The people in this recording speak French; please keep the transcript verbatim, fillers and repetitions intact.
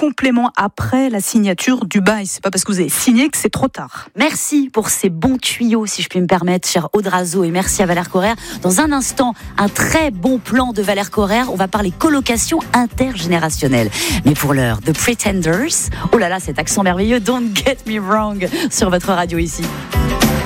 complément après la signature du bail. C'est pas parce que vous avez signé que c'est trop tard. Merci pour ces bons tuyaux, si je puis me permettre, cher Audrazo, et merci à Valère Correr. Dans un instant, un très bon plan de Valère Correr. On va parler colocation intergénérationnelle. Mais pour l'heure, The Pretenders. Oh là là, cet accent merveilleux. Don't get me wrong sur votre radio ici.